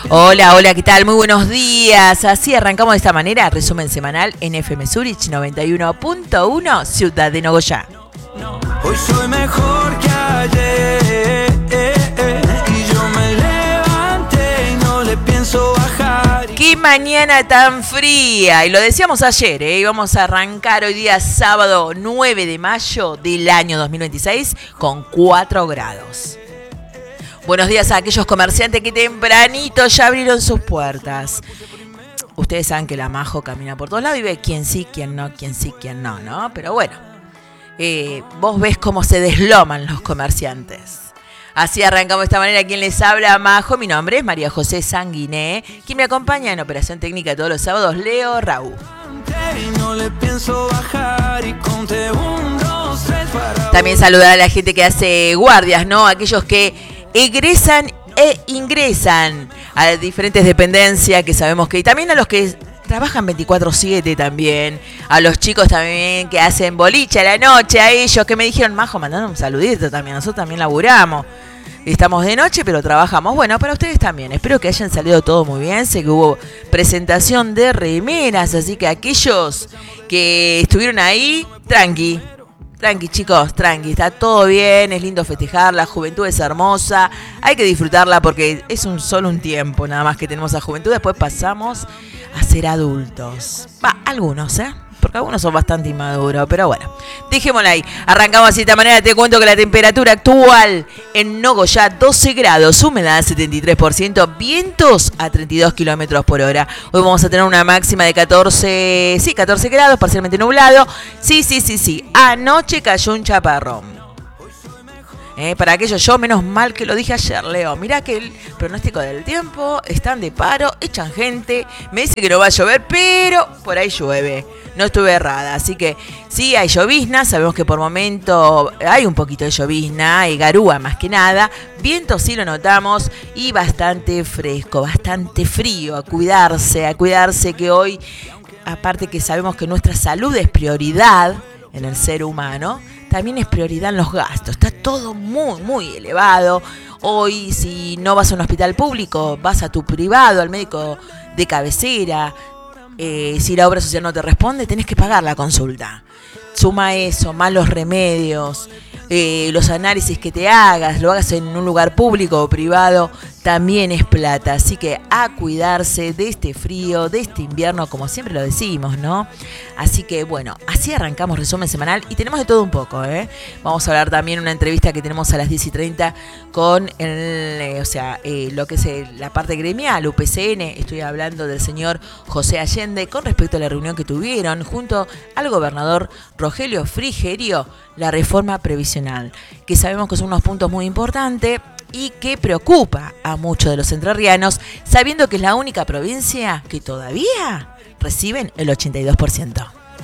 Hola, hola, ¿qué tal? Muy buenos días. Así arrancamos de esta manera, resumen semanal en FM Zurich 91.1, Ciudad de Nogoyá. Hoy soy mejor que ayer y yo me levanté y no le pienso bajar. ¡Qué mañana tan fría! Y lo decíamos ayer, íbamos a arrancar hoy día sábado 9 de mayo del año 2026 con 4 grados. Buenos días a aquellos comerciantes que tempranito ya abrieron sus puertas. Ustedes saben que la Majo camina por todos lados y ve quién sí, quién no, quién sí, quién no, ¿no? Pero bueno, vos ves cómo se desloman los comerciantes. Así arrancamos de esta manera. Quien les habla, Majo. Mi nombre es María José Sanguiné. Quien me acompaña en operación técnica todos los sábados, Leo Raúl. También saludar a la gente que hace guardias, ¿no? Aquellos que egresan e ingresan a diferentes dependencias que sabemos que... Y también a los que trabajan 24/7 también. A los chicos también que hacen boliche a la noche. A ellos que me dijeron, Majo, mandando un saludito también. Nosotros también laburamos. Estamos de noche, pero trabajamos. Bueno, para ustedes también. Espero que hayan salido todo muy bien. Sé que hubo presentación de remeras. Así que aquellos que estuvieron ahí, tranqui, chicos, tranqui, está todo bien, es lindo festejar, la juventud es hermosa, hay que disfrutarla porque es solo un tiempo nada más que tenemos a juventud, después pasamos a ser adultos. Algunos, porque algunos son bastante inmaduros, pero bueno, dejémosla ahí. Arrancamos así de esta manera, te cuento que la temperatura actual en Nogoyá, 12 grados, humedad 73%, vientos a 32 kilómetros por hora. Hoy vamos a tener una máxima de 14 grados, parcialmente nublado. Sí, anoche cayó un chaparrón. Para aquellos, yo menos mal que lo dije ayer, Leo. Mirá que el pronóstico del tiempo, están de paro, echan gente, me dice que no va a llover, pero por ahí llueve. No estuve errada, así que sí hay llovizna, sabemos que por momento hay un poquito de llovizna, hay garúa más que nada, viento sí lo notamos y bastante fresco, bastante frío, a cuidarse que hoy, aparte que sabemos que nuestra salud es prioridad en el ser humano, también es prioridad en los gastos, está todo muy, muy elevado. Hoy si no vas a un hospital público, vas a tu privado, al médico de cabecera. Si la obra social no te responde, tenés que pagar la consulta. Suma eso, más los remedios, los análisis que te hagas, lo hagas en un lugar público o privado, también es plata. Así que a cuidarse de este frío, de este invierno, como siempre lo decimos, ¿no? Así que bueno, así arrancamos resumen semanal y tenemos de todo un poco, Vamos a hablar también una entrevista que tenemos a las 10:30 con lo que es la parte gremial, UPCN. Estoy hablando del señor José Allende con respecto a la reunión que tuvieron junto al gobernador Rogelio Frigerio, la reforma previsional, que sabemos que son unos puntos muy importantes y que preocupa a muchos de los entrerrianos, sabiendo que es la única provincia que todavía reciben el 82%.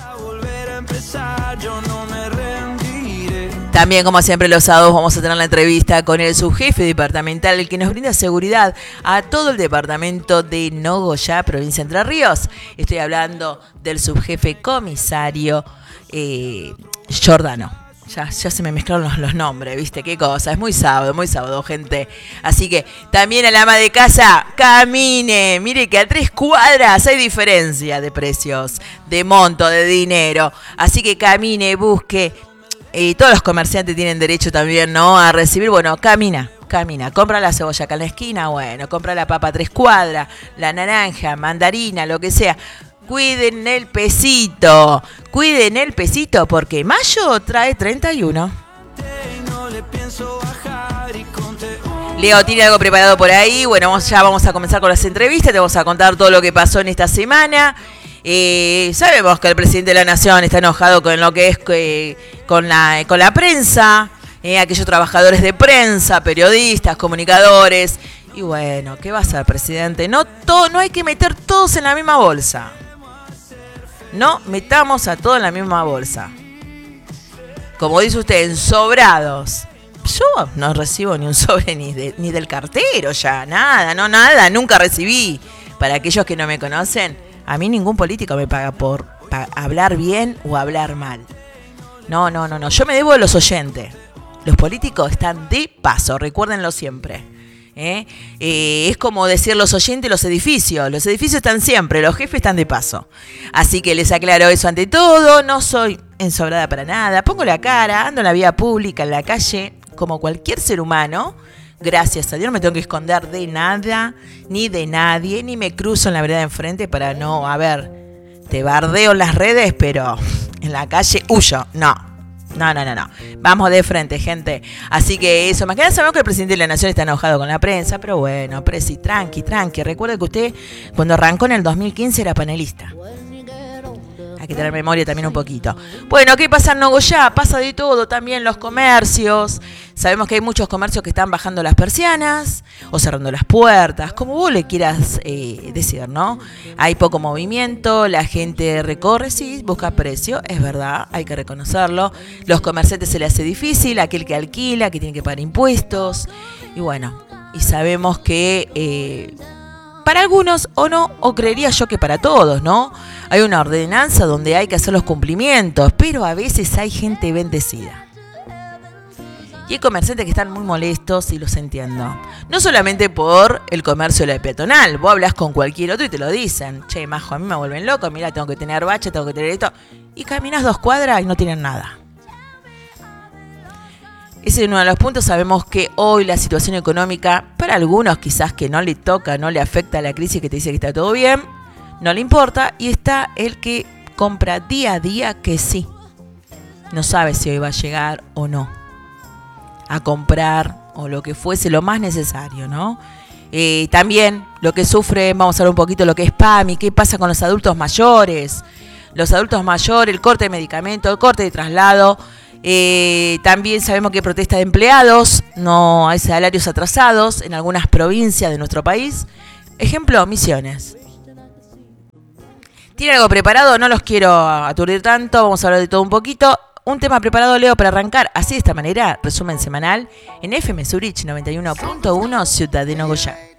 También, como siempre, los sábados vamos a tener la entrevista con el subjefe departamental, el que nos brinda seguridad a todo el departamento de Nogoyá, provincia de Entre Ríos. Estoy hablando del subjefe comisario Giordano. Ya se me mezclaron los nombres, ¿viste? Qué cosa, es muy sábado, gente. Así que también al ama de casa, camine. Mire que a 3 cuadras hay diferencia de precios, de monto, de dinero. Así que camine, busque. Todos los comerciantes tienen derecho también, ¿no? A recibir, bueno, camina. Compra la cebolla acá en la esquina, bueno, compra la papa a 3 cuadras, la naranja, mandarina, lo que sea. Cuiden el pesito porque mayo trae 31. Leo, ¿tiene algo preparado por ahí? Bueno, ya vamos a comenzar con las entrevistas, te vamos a contar todo lo que pasó en esta semana. Sabemos que el presidente de la Nación está enojado con lo que es con la prensa, aquellos trabajadores de prensa, periodistas, comunicadores. Y bueno, ¿qué va a hacer, presidente? No hay que meter todos en la misma bolsa. No metamos a todos en la misma bolsa. Como dice usted, ensobrados. Yo no recibo ni un sobre ni del cartero ya, nada, nunca recibí. Para aquellos que no me conocen, a mí ningún político me paga por hablar bien o hablar mal. No, yo me debo a los oyentes. Los políticos están de paso, recuérdenlo siempre. Es como decir los oyentes, los edificios. Los edificios están siempre, los jefes están de paso. Así que les aclaro eso ante todo. No soy ensobrada para nada. Pongo la cara, ando en la vía pública, en la calle, como cualquier ser humano. Gracias a Dios no me tengo que esconder de nada, ni de nadie, ni me cruzo en la vereda de enfrente para no, te bardeo en las redes, pero en la calle huyo. No. Vamos de frente, gente. Así que eso, más que nada sabemos que el presidente de la Nación está enojado con la prensa, pero bueno, presi, tranqui. Recuerde que usted, cuando arrancó en el 2015, era panelista. Hay que tener memoria también un poquito. Bueno, ¿qué pasa en Nogoyá? Pasa de todo, también los comercios. Sabemos que hay muchos comercios que están bajando las persianas o cerrando las puertas, como vos le quieras decir, ¿no? Hay poco movimiento, la gente recorre, sí, busca precio, es verdad, hay que reconocerlo. Los comerciantes se les hace difícil, aquel que alquila, que tiene que pagar impuestos. Y bueno, y sabemos que para algunos o no, o creería yo que para todos, ¿no? Hay una ordenanza donde hay que hacer los cumplimientos, pero a veces hay gente bendecida. Y hay comerciantes que están muy molestos y los entiendo. No solamente por el comercio de la peatonal. Vos hablas con cualquier otro y te lo dicen. Che, majo, a mí me vuelven loco. Mirá, tengo que tener bache, tengo que tener esto. Y caminas 2 cuadras y no tienen nada. Ese es uno de los puntos. Sabemos que hoy la situación económica, para algunos quizás que no le toca, no le afecta a la crisis, que te dice que está todo bien, no le importa. Y está el que compra día a día que sí. No sabe si hoy va a llegar o no a comprar o lo que fuese lo más necesario, ¿no? También lo que sufre, vamos a hablar un poquito de lo que es PAMI, qué pasa con los adultos mayores. Los adultos mayores, el corte de medicamentos, el corte de traslado. También sabemos que hay protesta de empleados, no hay salarios atrasados en algunas provincias de nuestro país. Ejemplo, Misiones. ¿Tiene algo preparado? No los quiero aturdir tanto, vamos a hablar de todo un poquito. Un tema preparado, Leo, para arrancar así de esta manera, resumen semanal en FM Zurich 91.1 Ciudad de Nogoyá.